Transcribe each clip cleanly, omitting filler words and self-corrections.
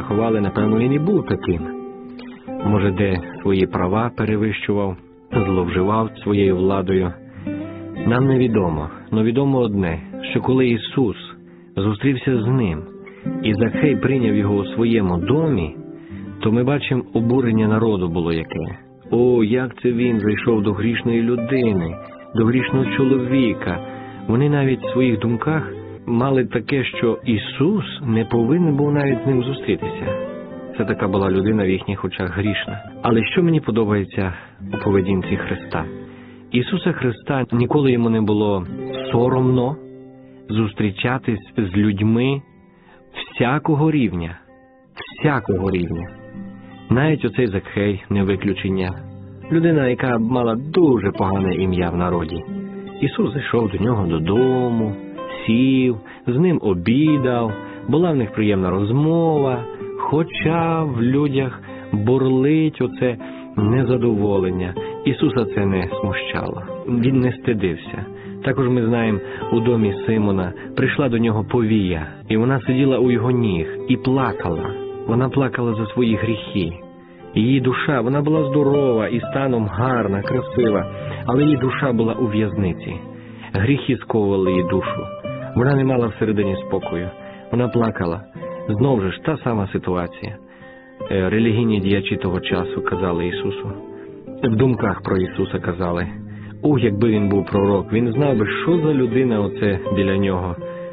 рахували, напевно, він і був таким. Може, де свої права перевищував, зловживав своєю владою. Нам невідомо, но відомо одне, що коли Ісус зустрівся з ним, і Закхей прийняв його у своєму домі, то ми бачимо, обурення народу було яке. О, як це він зайшов до грішної людини, до грішного чоловіка. Вони навіть в своїх думках мали таке, що Ісус не повинен був навіть з ним зустрітися. Це така була людина в їхніх очах грішна. Але що мені подобається у поведінці Христа? Ісуса Христа ніколи йому не було соромно зустрічатись з людьми всякого рівня. Всякого рівня. Навіть оцей Закхей не виключення. Людина, яка мала дуже погане ім'я в народі. Ісус зайшов до нього додому, сів, з ним обідав, була в них приємна розмова, хоча в людях бурлить оце незадоволення. Ісуса це не смущало. Він не стидився. Також ми знаємо, у домі Симона прийшла до нього повія, і вона сиділа у його ніг і плакала. Вона плакала за свої гріхи. Її душа, вона була здорова і станом гарна, красива, але її душа була у в'язниці. Гріхи сковували її душу. Вона не мала всередині спокою. Вона плакала. Знову ж та сама ситуація. Релігійні діячі того часу казали Ісусу. В думках про Ісуса казали: «О, якби він був пророк, він знав би, що за людина оце біля нього».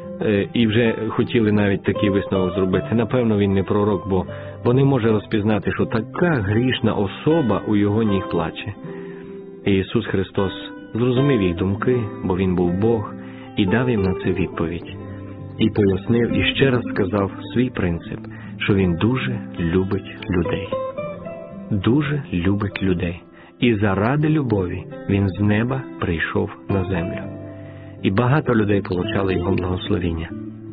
І вже хотіли навіть такий висновок зробити. Напевно, він не пророк, бо не може розпізнати, що така грішна особа у його ніг плаче. І Ісус Христос зрозумів їх думки, бо Він був Бог, і дав їм на це відповідь. І пояснив, і ще раз сказав свій принцип, що Він дуже любить людей. Дуже любить людей. І заради любові Він з неба прийшов на землю. І багато людей получали Його благословіння.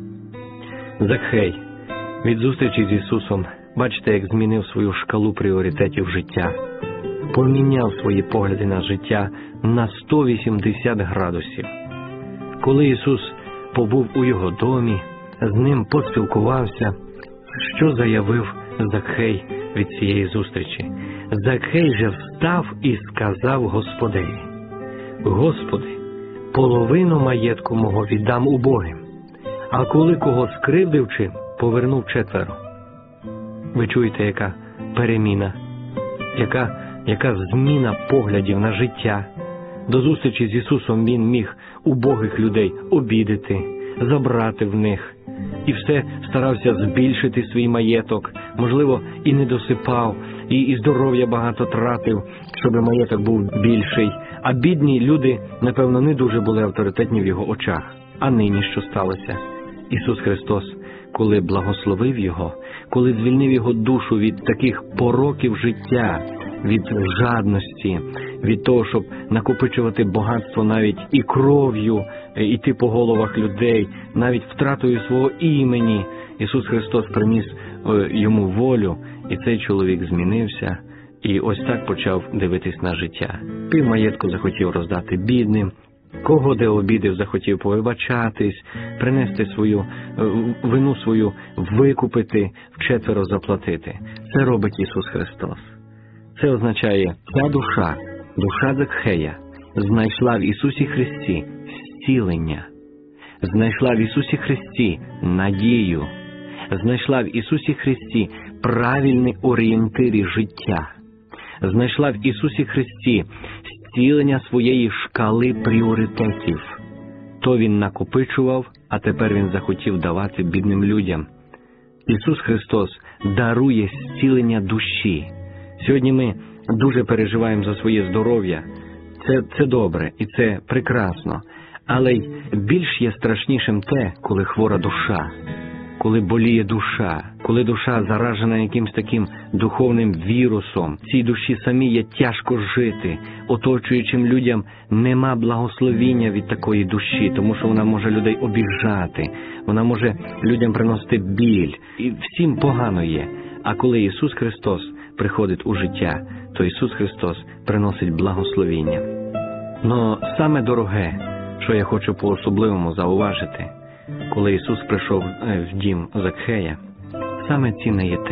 Закхей від зустрічі з Ісусом, бачите, як змінив свою шкалу пріоритетів життя. Поміняв свої погляди на життя на 180 градусів. Коли Ісус побув у його домі, з ним поспілкувався, що заявив Закхей від цієї зустрічі? Закхей же встав і сказав Господеві: «Господи, половину маєтку мого віддам убогим, а коли кого скривдив чим, повернув четверо». Ви чуєте, яка переміна, яка зміна поглядів на життя. До зустрічі з Ісусом він міг убогих людей обідати, забрати в них. І все старався збільшити свій маєток, можливо, і не досипав, і здоров'я багато тратив, щоб маєток був більший. А бідні люди, напевно, не дуже були авторитетні в його очах. А нині що сталося? Ісус Христос, коли благословив його, коли звільнив його душу від таких пороків життя, від жадності, від того, щоб накопичувати багатство навіть і кров'ю, іти по головах людей, навіть втратою свого імені, Ісус Христос приніс йому волю, і цей чоловік змінився, і ось так почав дивитись на життя. Півмаєтку захотів роздати бідним, кого де обідав, захотів повибачатись, принести свою вину свою, викупити, вчетверо заплатити. Це робить Ісус Христос. Це означає, ця душа Закхея, знайшла в Ісусі Христі зцілення, знайшла в Ісусі Христі надію, знайшла в Ісусі Христі правильні орієнтири життя, знайшла в Ісусі Христі зцілення своєї шкали пріоритетів. То Він накопичував, а тепер Він захотів давати бідним людям. Ісус Христос дарує зцілення душі. Сьогодні ми дуже переживаємо за своє здоров'я. Це добре і це прекрасно. Але й більш є страшнішим те, коли хвора душа, коли боліє душа, коли душа заражена якимсь таким духовним вірусом. Цій душі самі є тяжко жити. Оточуючим людям нема благословіння від такої душі, тому що вона може людей обіжати, вона може людям приносити біль. І всім погано є. А коли Ісус Христос приходить у життя, то Ісус Христос приносить благословіння. Но саме дороге, що я хочу по-особливому зауважити, коли Ісус прийшов в дім Закхея, саме цінне є те,